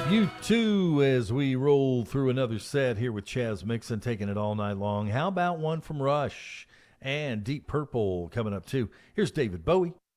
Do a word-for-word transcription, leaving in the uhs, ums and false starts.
You too, as we roll through another set here with Chaz Mixon, taking it all night long. How about one from Rush and Deep Purple coming up too? Here's David Bowie.